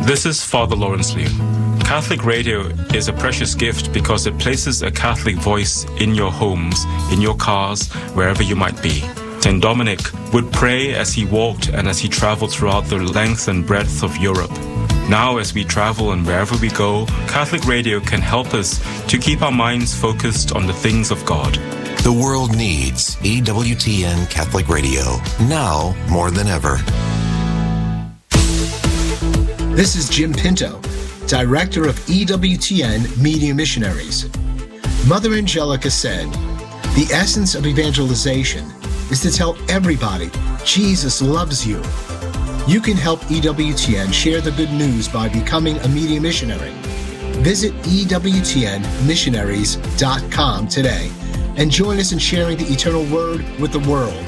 This is Father Lawrence Liu. Catholic radio is a precious gift because it places a Catholic voice in your homes, in your cars, wherever you might be. St. Dominic would pray as he walked and as he traveled throughout the length and breadth of Europe. Now, as we travel and wherever we go, Catholic radio can help us to keep our minds focused on the things of God. The world needs EWTN Catholic Radio, now more than ever. This is Jim Pinto, Director of EWTN Media Missionaries. Mother Angelica said, "The essence of evangelization is to tell everybody Jesus loves you." You can help EWTN share the good news by becoming a media missionary. Visit EWTNmissionaries.com today and join us in sharing the eternal word with the world.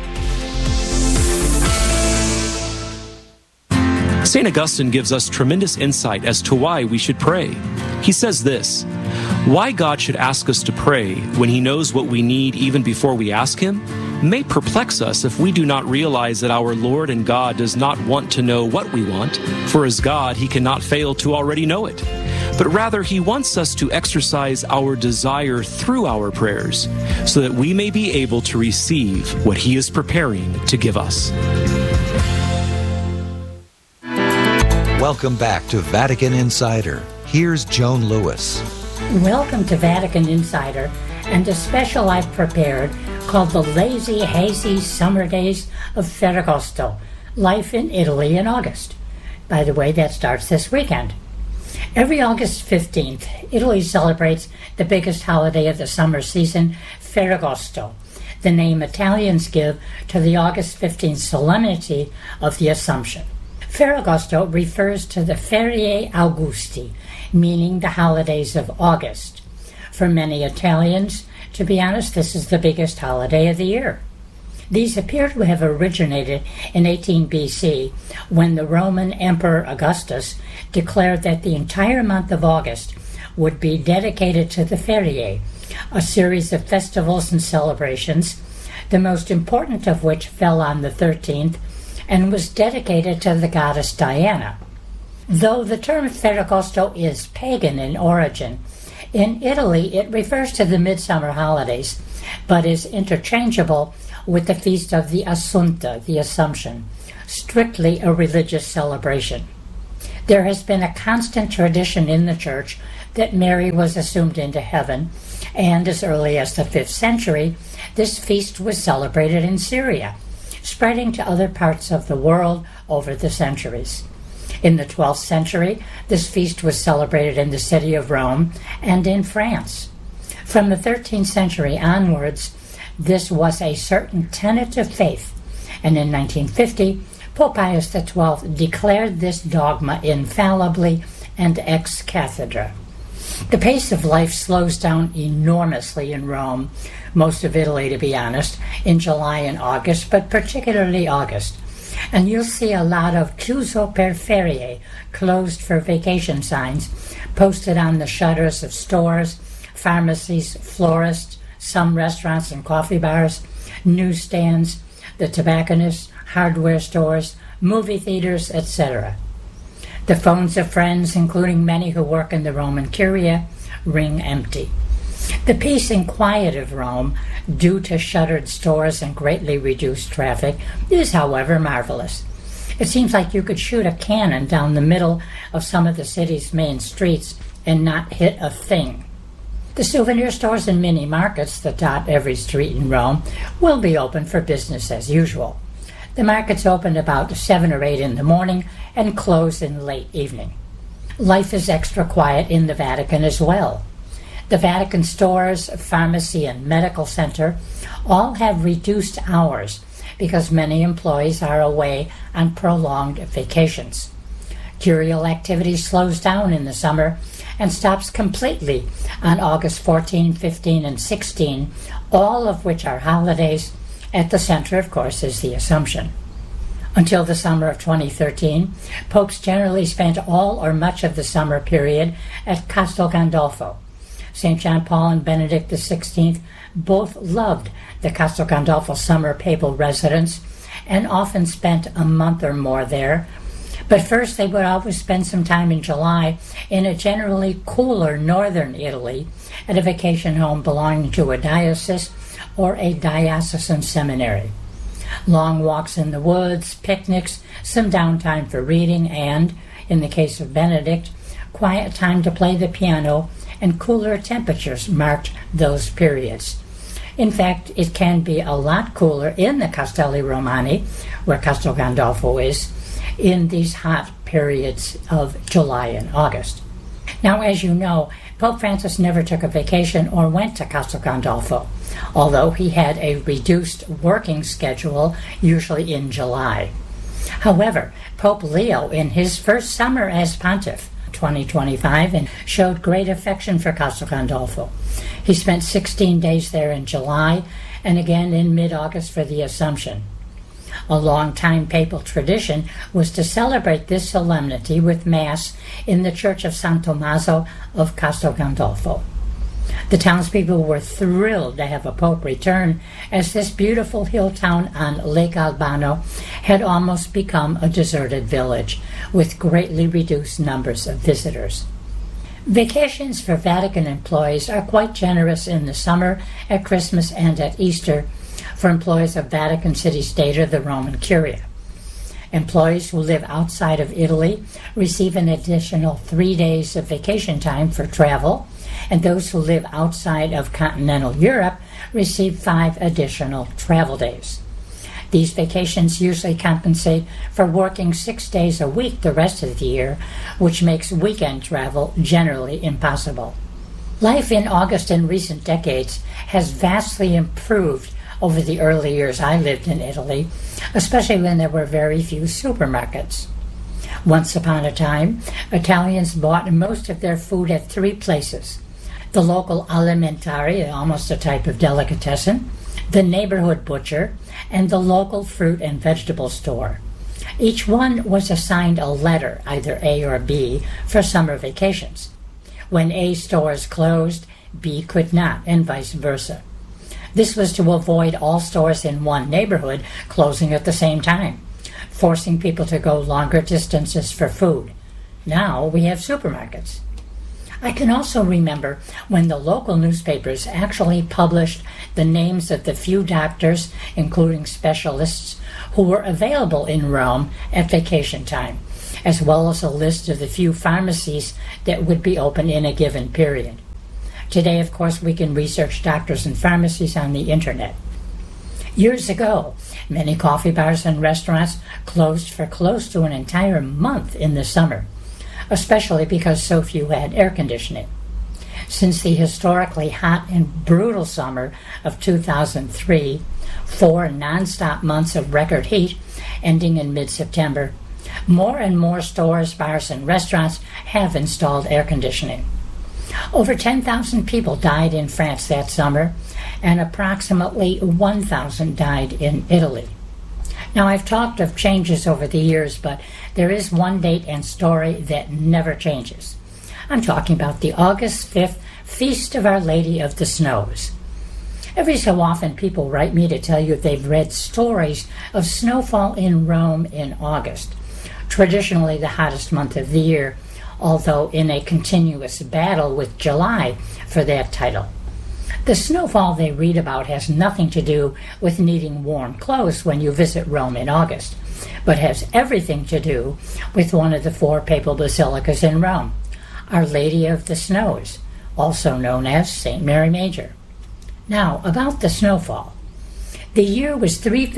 St. Augustine gives us tremendous insight as to why we should pray. He says this: why God should ask us to pray when He knows what we need even before we ask Him may perplex us if we do not realize that our Lord and God does not want to know what we want, for as God, He cannot fail to already know it. But rather, He wants us to exercise our desire through our prayers so that we may be able to receive what He is preparing to give us. Welcome back to Vatican Insider. Here's Joan Lewis. Welcome to Vatican Insider and a special I've prepared called The Lazy, Hazy Summer Days of Ferragosto, Life in Italy in August. By the way, that starts this weekend. Every August 15th, Italy celebrates the biggest holiday of the summer season, Ferragosto, the name Italians give to the August 15th solemnity of the Assumption. Ferragosto refers to the Ferie Augusti, meaning the holidays of August. For many Italians, to be honest, this is the biggest holiday of the year. These appear to have originated in 18 BC, when the Roman Emperor Augustus declared that the entire month of August would be dedicated to the Feriae, a series of festivals and celebrations, the most important of which fell on the 13th and was dedicated to the goddess Diana. Though the term Ferragosto is pagan in origin, in Italy it refers to the midsummer holidays, but is interchangeable with the feast of the Assunta, the Assumption, strictly a religious celebration. There has been a constant tradition in the Church that Mary was assumed into heaven, and as early as the 5th century, this feast was celebrated in Syria, spreading to other parts of the world over the centuries. In the 12th century, this feast was celebrated in the city of Rome and in France. From the 13th century onwards, this was a certain tenet of faith, and in 1950, Pope Pius XII declared this dogma infallibly and ex cathedra. The pace of life slows down enormously in Rome, most of Italy to be honest, in July and August, but particularly August. And you'll see a lot of chiuso per ferie, closed for vacation signs, posted on the shutters of stores, pharmacies, florists, some restaurants and coffee bars, newsstands, the tobacconists, hardware stores, movie theaters, etc. The phones of friends, including many who work in the Roman Curia, ring empty. The peace and quiet of Rome, due to shuttered stores and greatly reduced traffic, is, however, marvelous. It seems like you could shoot a cannon down the middle of some of the city's main streets and not hit a thing. The souvenir stores and mini markets that dot every street in Rome will be open for business as usual. The markets open about 7 or 8 in the morning and close in late evening. Life is extra quiet in the Vatican as well. The Vatican stores, pharmacy, and medical center all have reduced hours because many employees are away on prolonged vacations. Curial activity slows down in the summer and stops completely on August 14, 15, and 16, all of which are holidays. At the center, of course, is the Assumption. Until the summer of 2013, popes generally spent all or much of the summer period at Castel Gandolfo. St. John Paul and Benedict XVI both loved the Castel Gandolfo summer papal residence and often spent a month or more there, But first, they would always spend some time in July in a generally cooler northern Italy at a vacation home belonging to a diocese or a diocesan seminary. Long walks in the woods, picnics, some downtime for reading, and, in the case of Benedict, quiet time to play the piano and cooler temperatures marked those periods. In fact, it can be a lot cooler in the Castelli Romani, where Castel Gandolfo is, in these hot periods of July and August. Now, as you know, Pope Francis never took a vacation or went to Castel Gandolfo, although he had a reduced working schedule, usually in July. However, Pope Leo, in his first summer as pontiff, 2025, and showed great affection for Castel Gandolfo. He spent 16 days there in July and again in mid-August for the Assumption. A long-time papal tradition was to celebrate this solemnity with Mass in the Church of San Tommaso of Castel Gandolfo. The townspeople were thrilled to have a pope return, as this beautiful hill town on Lake Albano had almost become a deserted village, with greatly reduced numbers of visitors. Vacations for Vatican employees are quite generous in the summer, at Christmas, and at Easter for employees of Vatican City-State or the Roman Curia. Employees who live outside of Italy receive an additional 3 days of vacation time for travel, and those who live outside of continental Europe receive 5 additional travel days. These vacations usually compensate for working 6 days a week the rest of the year, which makes weekend travel generally impossible. Life in August in recent decades has vastly improved over the early years I lived in Italy, especially when there were very few supermarkets. Once upon a time, Italians bought most of their food at 3 places: the local alimentari, almost a type of delicatessen, the neighborhood butcher, and the local fruit and vegetable store. Each one was assigned a letter, either A or B, for summer vacations. When A stores closed, B could not, and vice versa. This was to avoid all stores in one neighborhood closing at the same time, forcing people to go longer distances for food. Now we have supermarkets. I can also remember when the local newspapers actually published the names of the few doctors, including specialists, who were available in Rome at vacation time, as well as a list of the few pharmacies that would be open in a given period. Today, of course, we can research doctors and pharmacies on the internet. Years ago, many coffee bars and restaurants closed for close to an entire month in the summer, especially because so few had air conditioning. Since the historically hot and brutal summer of 2003, 4 non-stop months of record heat ending in mid-September, more and more stores, bars, and restaurants have installed air conditioning. Over 10,000 people died in France that summer, and approximately 1,000 died in Italy. Now, I've talked of changes over the years, but there is one date and story that never changes. I'm talking about the August 5th Feast of Our Lady of the Snows. Every so often, people write me to tell you they've read stories of snowfall in Rome in August, traditionally the hottest month of the year, although in a continuous battle with July for that title. The snowfall they read about has nothing to do with needing warm clothes when you visit Rome in August, but has everything to do with one of the 4 papal basilicas in Rome, Our Lady of the Snows, also known as St. Mary Major. Now, about the snowfall. The year was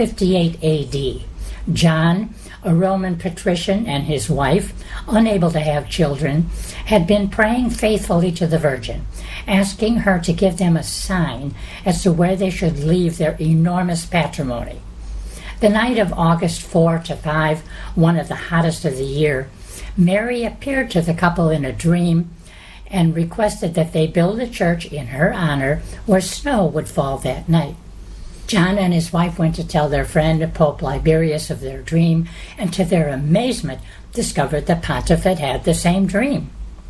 358 A.D. John, a Roman patrician, and his wife, unable to have children, had been praying faithfully to the Virgin, asking her to give them a sign as to where they should leave their enormous patrimony. The night of August 4 to 5, one of the hottest of the year, Mary appeared to the couple in a dream and requested that they build a church in her honor where snow would fall that night. John and his wife went to tell their friend, Pope Liberius, of their dream, and to their amazement discovered the pontiff had had the same dream.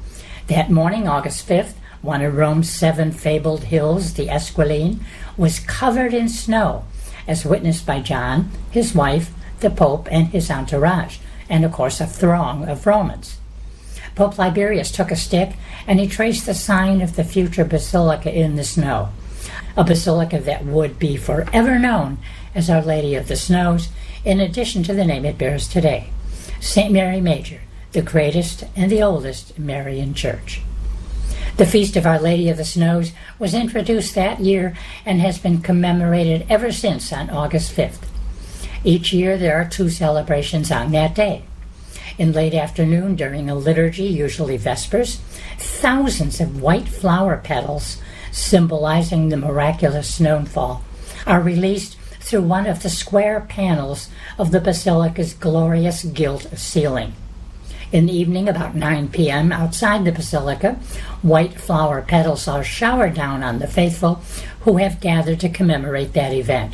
That morning, August 5th, one of Rome's 7 fabled hills, the Esquiline, was covered in snow, as witnessed by John, his wife, the Pope, and his entourage, and of course a throng of Romans. Pope Liberius took a stick and he traced the sign of the future basilica in the snow, a basilica that would be forever known as Our Lady of the Snows, in addition to the name it bears today, St. Mary Major, the greatest and the oldest Marian church. The Feast of Our Lady of the Snows was introduced that year and has been commemorated ever since on August 5th. Each year there are 2 celebrations on that day. In late afternoon during a liturgy, usually Vespers, thousands of white flower petals, symbolizing the miraculous snowfall, are released through one of the square panels of the basilica's glorious gilt ceiling. In the evening, about 9 p.m., outside the basilica, white flower petals are showered down on the faithful who have gathered to commemorate that event.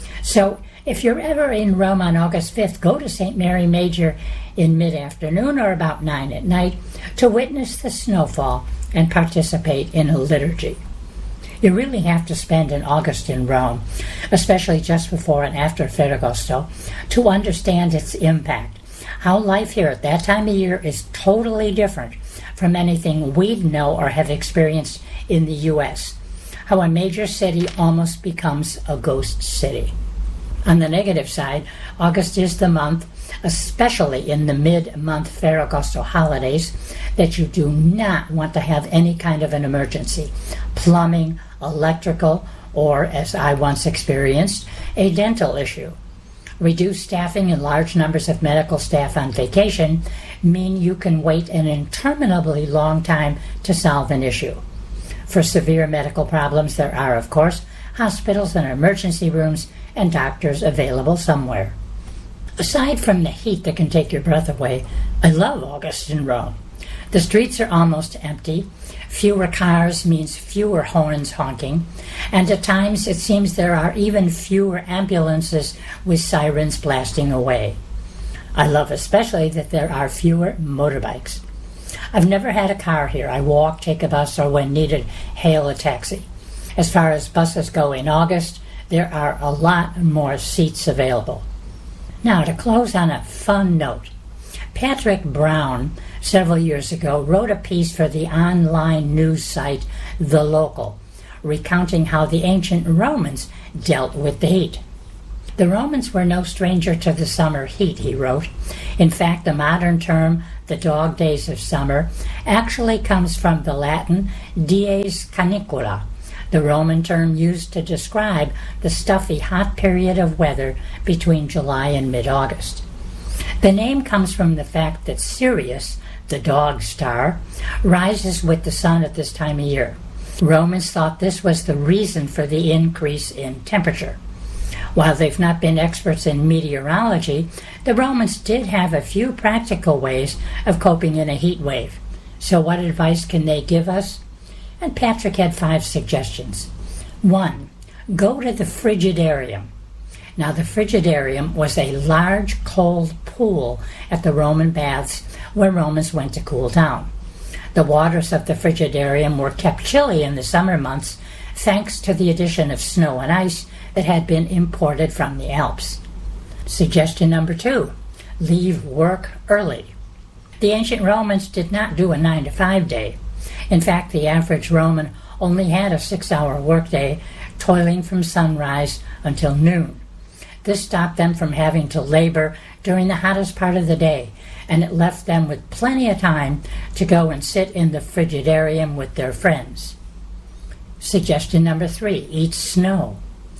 So, if you're ever in Rome on August 5th, go to St. Mary Major in mid-afternoon or about 9 at night to witness the snowfall and participate in a liturgy. You really have to spend an August in Rome, especially just before and after Ferragosto, to understand its impact. How life here at that time of year is totally different from anything we'd know or have experienced in the U.S. How a major city almost becomes a ghost city. On the negative side, August is the month, especially in the mid-month Ferragosto holidays, that you do not want to have any kind of an emergency. Plumbing, electrical, or, as I once experienced, a dental issue. Reduced staffing and large numbers of medical staff on vacation mean you can wait an interminably long time to solve an issue. For severe medical problems, there are, of course, hospitals and emergency rooms and doctors available somewhere. Aside from the heat that can take your breath away, I love August in Rome. The streets are almost empty. Fewer cars means fewer horns honking, and at times it seems there are even fewer ambulances with sirens blasting away. I love especially that there are fewer motorbikes. I've never had a car here. I walk, take a bus, or when needed, hail a taxi. As far as buses go in August, there are a lot more seats available. Now, to close on a fun note, Patrick Brown, several years ago, wrote a piece for the online news site The Local, recounting how the ancient Romans dealt with the heat. The Romans were no stranger to the summer heat, he wrote. In fact, the modern term, the dog days of summer, actually comes from the Latin dies canicula, the Roman term used to describe the stuffy, hot period of weather between July and mid-August. The name comes from the fact that Sirius, the dog star, rises with the sun at this time of year. Romans thought this was the reason for the increase in temperature. While they've not been experts in meteorology, the Romans did have a few practical ways of coping in a heat wave. So what advice can they give us? And Patrick had 5 suggestions. 1. Go to the Frigidarium. Now, the Frigidarium was a large, cold pool at the Roman baths where Romans went to cool down. The waters of the Frigidarium were kept chilly in the summer months thanks to the addition of snow and ice that had been imported from the Alps. Suggestion number 2. Leave work early. The ancient Romans did not do a 9-to-5 day. In fact, the average Roman only had a 6-hour workday, toiling from sunrise until noon. This stopped them from having to labor during the hottest part of the day, and it left them with plenty of time to go and sit in the Frigidarium with their friends. Suggestion number 3, eat snow.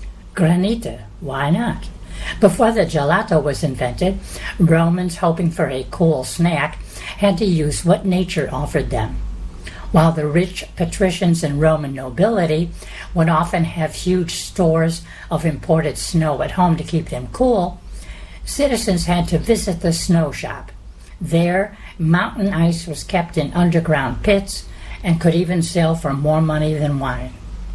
Granita, why not? Before the gelato was invented, Romans, hoping for a cool snack, had to use what nature offered them. While the rich patricians and Roman nobility would often have huge stores of imported snow at home to keep them cool, citizens had to visit the snow shop. There, mountain ice was kept in underground pits and could even sell for more money than wine.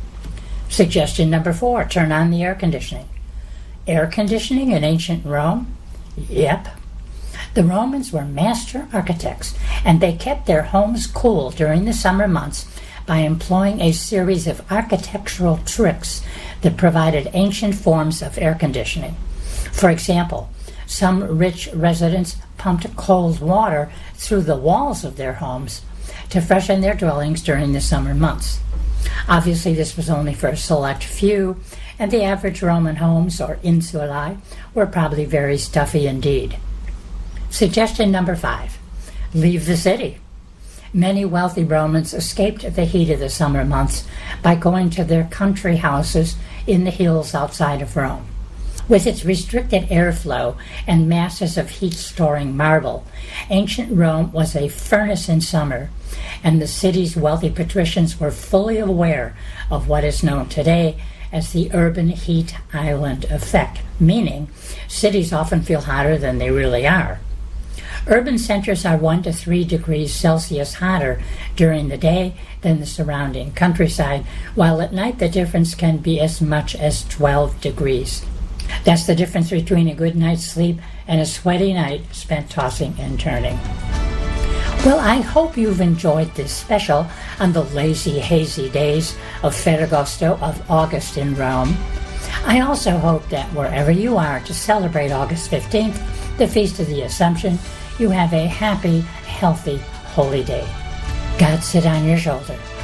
Suggestion number 4, turn on the air conditioning. Air conditioning in ancient Rome? Yep. The Romans were master architects, and they kept their homes cool during the summer months by employing a series of architectural tricks that provided ancient forms of air conditioning. For example, Some rich residents pumped cold water through the walls of their homes to freshen their dwellings during the summer months. Obviously, this was only for a select few, and the average Roman homes, or insulae, were probably very stuffy indeed. Suggestion number 5. Leave the city. Many wealthy Romans escaped the heat of the summer months by going to their country houses in the hills outside of Rome. With its restricted airflow and masses of heat-storing marble, ancient Rome was a furnace in summer, and the city's wealthy patricians were fully aware of what is known today as the urban heat island effect, meaning cities often feel hotter than they really are. Urban centers are 1 to 3 degrees Celsius hotter during the day than the surrounding countryside, while at night the difference can be as much as 12 degrees. That's the difference between a good night's sleep and a sweaty night spent tossing and turning. Well, I hope you've enjoyed this special on the lazy, hazy days of Ferragosto of August in Rome. I also hope that wherever you are to celebrate August 15th, the Feast of the Assumption, you have a happy, healthy, holy day. God sit on your shoulder.